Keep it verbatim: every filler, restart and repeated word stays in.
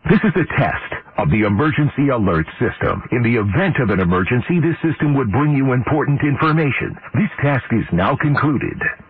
This is a test of the emergency alert system. In the event of an emergency, this system would bring you important information. This task is now concluded.